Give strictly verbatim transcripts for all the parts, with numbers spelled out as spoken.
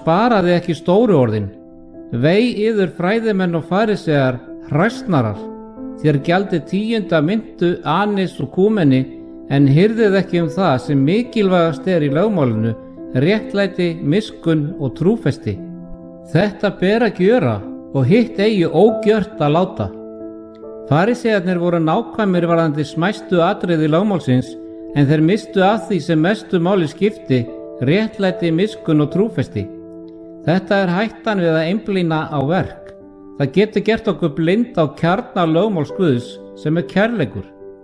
sparaði ekki stóru orðin. Vei yður fræðimenn og farisegar, hræsnarar, þér gjaldið tíunda myntu, anis og kúmeni, en hirðið ekki um það sem mikilvægast er í lögmálinu, réttlæti, miskunn og trúfesti. Þetta ber að gjöra og hitt eigi ógjört að láta. Farisegarnir voru nákvæmir varðandi smæstu atriði lögmálsins, en þeir mistu af því sem mestu máli skipti, réttlæti, miskunn og trúfesti. Þetta er hættan við að einblína á verk. Það getur gert okkur blind á kjarna lögmáls Guðs sem er kærleikur.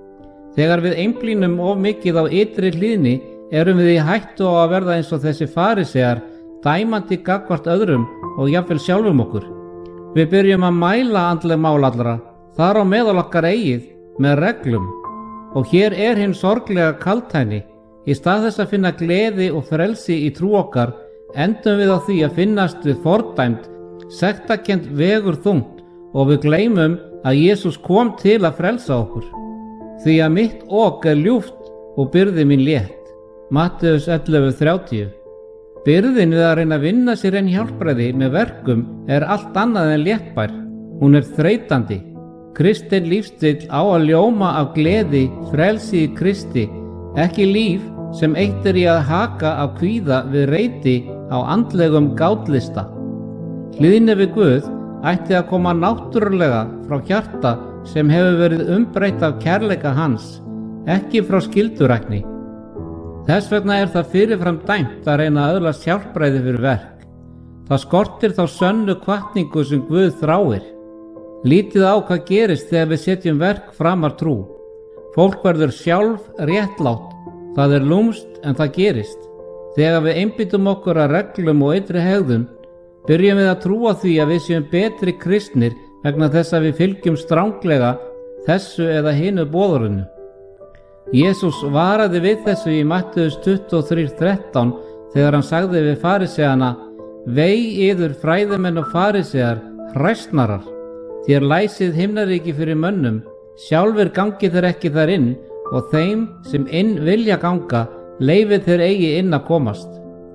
Þegar við einblínum of mikið á ytri hlýðni erum við í hættu á að verða eins og þessi farisegar, dæmandi gagnvart öðrum og jafnvel sjálfum okkur. Við byrjum að mæla andleg mál allra, þar á meðal okkar eigið, með reglum. Og hér er hinn sorglega kaldhæðni. Í stað þess að finna gleði og frelsi í trú okkar, endum við á því að finnast við fordæmt, sektarkennt vegur þungt og við gleymum að Jesús kom til að frelsa okkur. Því að mitt ok er ljúft og byrði mín létt. Matteus ellefu þrjátíu. Byrðin við að reyna að vinna sér einn hjálpræði með verkum er allt annað en léttbær. Hún er þreytandi. Kristinn lífstíll á að ljóma af gleði, frelsi í Kristi, ekki líf sem eitt er í að haka af kvíða við reyti á andlegum gátlista. Hlýðni við Guð ætti að koma náttúrulega frá hjarta sem hefur verið umbreytt af kærleika hans, ekki frá skyldurækni. Þess vegna er það fyrirfram dæmt að reyna að öðlast hjálpræði fyrir verk. Það skortir þá sönnu hvatningu sem Guð þráir. Lítið á hvað gerist þegar við setjum verk framar trú. Fólk verður sjálf réttlátt. Það er lúmst en það gerist. Þegar við einbyttum okkur að reglum og ytri hegðun, byrjum við að trúa því að við séum betri kristnir vegna þess að við fylgjum stranglega þessu eða hinu boðorðinu. Jesús varaði við þessu í Matteus tuttugu og þrjú þrettán þegar hann sagði við farisegana: Vei yður fræðimenn og farisegar, hræsnarar, þér læsið himnaríki fyrir mönnum, sjálfir gangið þeir ekki þar inn, og þeim sem inn vilja ganga, leyfið þeir eigi inn að komast.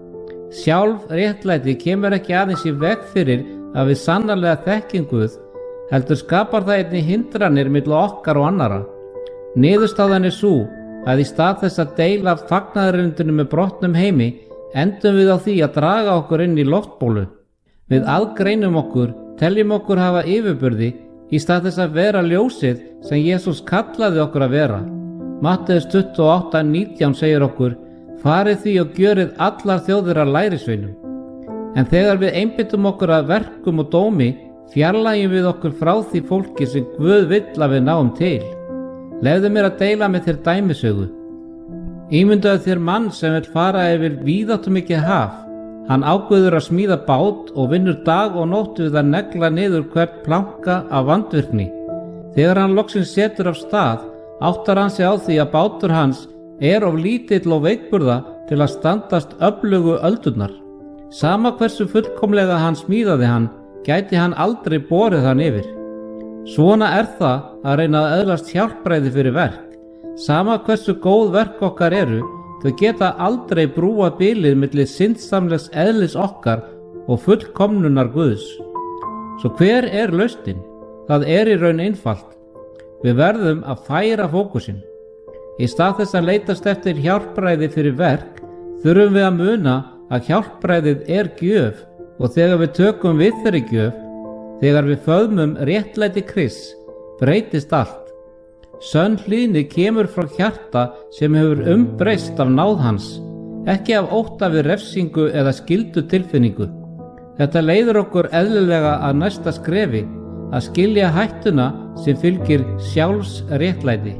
Sjálf réttlæti kemur ekki aðeins í veg fyrir að við sannarlega þekkjum Guð, heldur skapar það einnig hindranir milli okkar og annara. Niðurstaðan er sú að í stað þess að deila af fagnaðarerindinu með brotnum heimi, endum við á því að draga okkur inn í loftbólu. Við aðgreinum okkur, teljum okkur hafa yfirburði í stað þess að vera ljósið sem Jesús kallaði okkur að vera. Matteus tuttugu og átta nítján segir okkur: Farið því og gjörið allar þjóðir að lærisveinum. En þegar við einbyttum okkur að verkum og dómi, fjarlægjum við okkur frá því fólki sem Guð vill að við náum til. Leyfðu mér að deila með þér dæmisögu. Ímyndaðu þér mann sem vill fara yfir víðáttumikið haf. Hann ákveður að smíða bát og vinnur dag og nótt við að negla niður hvert planka af vandvirkni. Þegar hann loksins setur af stað, áttar hann sig á því að bátur hans er of lítill og veikburða til að standast öflugu öldurnar. Sama hversu fullkomlega hann smíðaði hann, gæti hann aldrei borið hann yfir. Svona er það að reyna að öðlast hjálpræði fyrir verk. Sama hversu góð verk okkar eru, þau geta aldrei brúa bilið milli syndsamlegs eðlis okkar og fullkomnunar Guðs. Svo hver er lausnin? Það er í raun einfalt. Við verðum að færa fókusinn. Í stað þess að leitast eftir hjálpræði fyrir verk, þurfum við að muna að hjálpræðið er gjöf, og þegar við tökum við þeirri gjöf, þegar við föðmum réttlæti Krists, breytist allt. Sönn hlýðni kemur frá hjarta sem hefur umbreyst af náð hans, ekki af ótta við refsingu eða skyldu tilfinningu. Þetta leiðir okkur eðlilega að næsta skrefi, að skilja hættuna sem fylgir sjálfs réttlæti.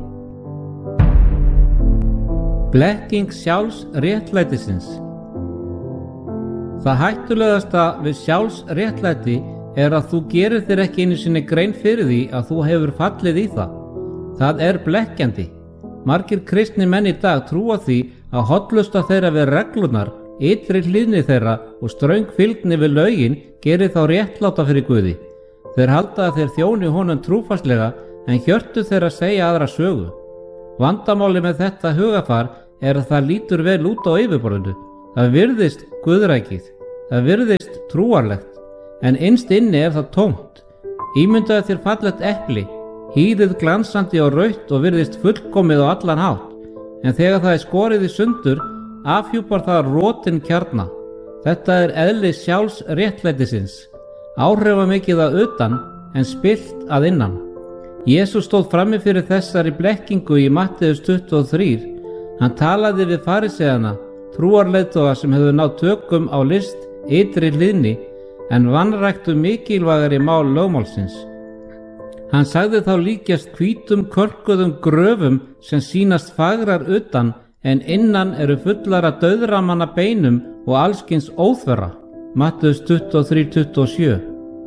Blekking sjálfs réttlætisins. Það hættulegasta við sjálfs réttlæti er að þú gerir þér ekki einu sinni grein fyrir því að þú hefur fallið í það. Það er blekkjandi. Margir kristnir menn í dag trúa því að hollusta þeirra við reglunar, ytri hlýðni þeirra og ströng fylgni við lögin gerir þá réttláta fyrir Guði. Þeir halda að þeir þjóni honum trúfastlega, en hjörtu þeirra segja aðra sögu. Vandamáli með þetta hugafar er að það lítur vel út á yfirborðinu. Það virðist guðrækið. Það virðist trúarlegt, en innst inni er það tómt. Ímyndaðu þér fallegt epli, hýðið glansandi og rautt og virðist fullkomið á allan hátt, en þegar það er skorið í sundur, afhjúpar það rotin kjarna. Þetta er eðli sjálfs réttlætisins, áhrifamikið að utan en spillt að innan. Jesús stóð frammi fyrir þessari blekkingu í Matteus tuttugu og þrjú. Hann talaði við fariseiana, trúarleiðtoga sem hefðu náð tökum á list ytri hlýðni en vanræktu mikilvægari mál lögmálsins. Hann sagði þá líkjast hvítum kölkuðum gröfum sem sýnast fagrar utan en innan eru fullar af dauðramanna beinum og allskins óþverra. Matteus tuttugu og þrjú tuttugu og sjö.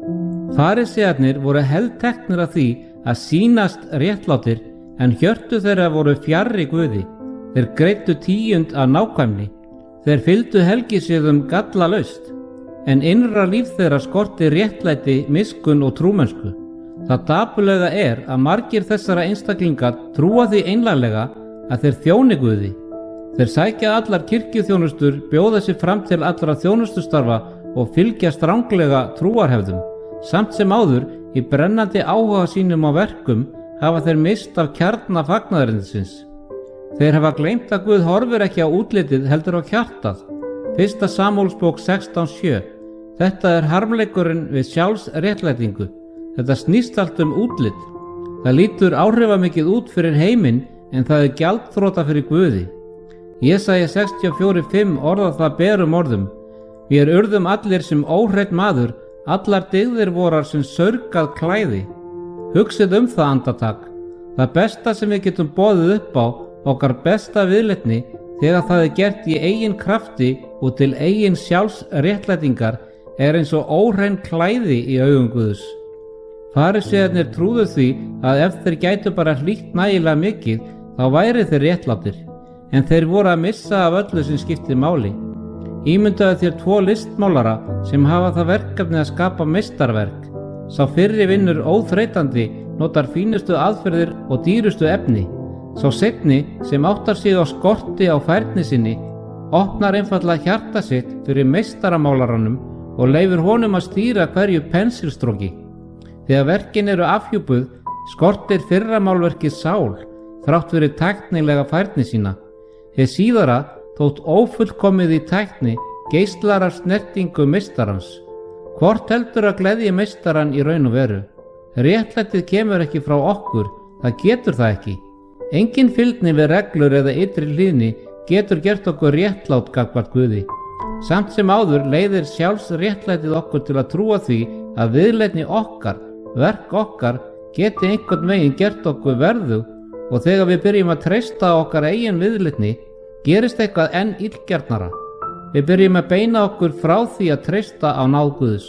Fariseiarnir voru helteknir af því að sýnast réttlátir en hjörtu þeirra voru fjarri Guði. Þeir greiddu tíund af nákvæmni. Þeir fylgdu helgisiðum gallalaust, en innra líf þeirra skorti réttlæti, miskunn og trúmennsku. Það dapurlega er að margir þessara einstaklinga trúa því einlæglega að þeir þjóni Guði. Þeir sækja allar kirkjuþjónustur, bjóða sig fram til allra þjónustustarfa og fylgja stranglega trúarhefðum. Samt sem áður, í brennandi áhuga sínum á verkum, hafa þeir mist af kjarna fagnaðarins. Þeir hafa gleymt að Guð horfir ekki á útlitið heldur á hjartað. Fyrsta Samúelsbók sextán sjö. Þetta er harmleikurinn við sjálfs réttlætingu. Þetta snýst allt um útlit. Það lítur áhrifamikið út fyrir heiminn en það er gjaldþrota fyrir Guði. Jesaja sextíu og fjögur fimm orðar það berum orðum. Við urðum allir sem óhreinn maður, allar dygðir vorar sem saurgað klæði. Hugsið um það andartak. Það besta sem við getum boðið upp á, okkar besta viðleitni, þegar það er gert í eigin krafti og til eigin sjálfs réttlætingar, er eins og óhrein klæði í augum Guðs. Fariseiarnir trúðu því að ef þeir gætu bara hlýtt nægilega mikið, þá væri þeir réttlátir, en þeir voru að missa af öllu sem skipti máli. Ímyndaðu þér tvo listmálara sem hafa það verkefni að skapa meistarverk. Sá fyrri vinnur óþreytandi, notar fínustu aðferðir og dýrustu efni. Sá seinni sem áttar sig á skorti á færni sinni, opnar einfaldlega hjarta sitt fyrir meistaramálaranum og leyfir honum að stýra hverju pensilstróki. Þegar verkin eru afhjúpuð, skortir fyrra málverkið sál, þrátt fyrir tæknilega færni sína. Hið síðara, þótt ófullkomið í tækni, geislar af snertingu meistarans. Hvort heldur að gleðja meistaran í raun og veru? Réttlætið kemur ekki frá okkur, það getur það ekki. Engin fylgni við reglur eða ytri hlýðni getur gert okkur réttlátt gagnvart Guði. Samt sem áður leiðir sjálfs réttlætið okkur til að trúa því að viðleitni okkar, verk okkar, geti einhvern veginn gert okkur verðug og þegar við byrjum að treysta okkar eigin viðleitni, gerist eitthvað enn illgjarnara. Við byrjum að beina okkur frá því að treysta á náð Guðs.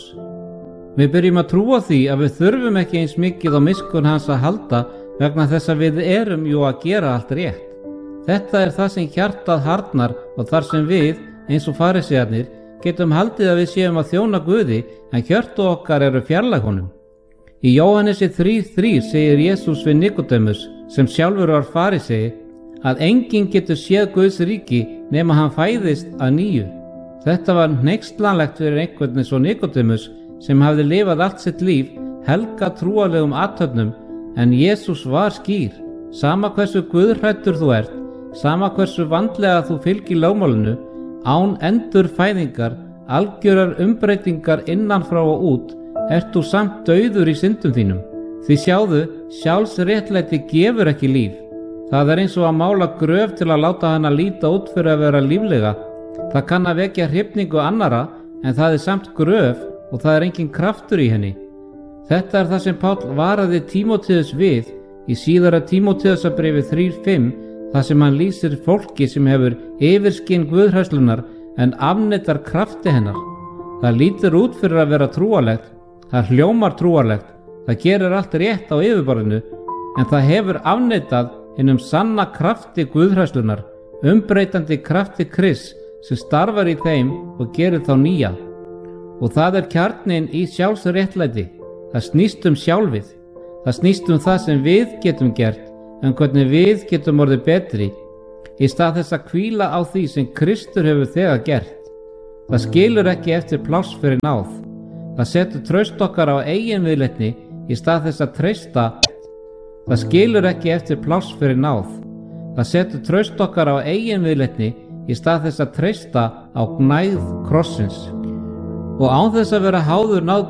Við byrjum að trúa því að við þurfum ekki eins mikið á miskunn hans að halda vegna þess að við erum jú að gera allt rétt. Þetta er það sem hjartað harðnar og þar sem við, eins og fariseiarnir, getum haldið að við séum að þjóna Guði en hjörtu okkar eru fjarlæg honum. Í Jóhannesi þrjú þrjú segir Jesús við Nikodemus, sem sjálfur var farisei, að enginn getur séð Guðs ríki nema hann fæðist að nýju. Þetta var hneykslanlegt fyrir einhvern eins og Nikodemus sem hafði lifað allt sitt líf helga trúarlegum athöfnum. En Jesús var skýr, sama hversu guðhræddur þú ert, sama hversu vandlega þú fylgir lögmálinu, án endurfæðingar, algjörar umbreytingar innan frá og út, ert þú samt dauður í syndum þínum. Því sjáðu, sjálfs réttlæti gefur ekki líf. Það er eins og að mála gröf til að láta hana líta út fyrir að vera líflega. Það kann að vekja hrifningu annara, en það er samt gröf og það er engin kraftur í henni. Þetta er það sem Páll varaði Tímóteus við í síðara Tímóteusarbréfi þrjú fimm, þar sem hann lýsir fólki sem hefur yfirskinn guðhræðslunnar en afneitar krafti hennar. Það lítur út fyrir að vera trúarlegt, það hljómar trúarlegt, það gerir allt rétt á yfirborðinu, en það hefur afneitað hinum sanna krafti guðhræðslunnar, umbreytandi krafti Krists sem starfar í þeim og gerir þá nýja. Og það er kjarninn í sjálfsréttlæti. Það snýst um sjálfið. Það snýst um það sem við getum gert, en hvernig við getum orðið betri, í stað þess að hvíla á því sem Kristur hefur þegar gert. Það skilur ekki eftir pláss fyrir náð. Það setur traust okkar á eigin viðleitni í stað þess að treysta. Það skilur ekki eftir pláss fyrir náð. Það setur traust okkar á eigin viðleitni í stað þess að treysta á gnægð krossins. Og án þess að vera háður náð